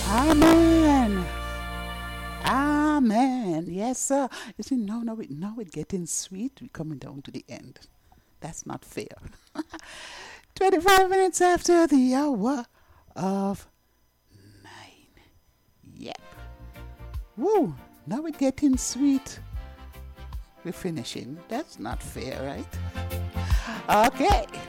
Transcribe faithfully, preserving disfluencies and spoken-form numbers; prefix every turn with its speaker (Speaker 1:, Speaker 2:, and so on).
Speaker 1: Amen. Amen. Yes, sir. You see, now, now, it, now it's getting sweet. We're coming down to the end. That's not fair. twenty-five minutes after the hour of nine. Yep. Woo. Now it's getting sweet. We're finishing. That's not fair, right? Okay.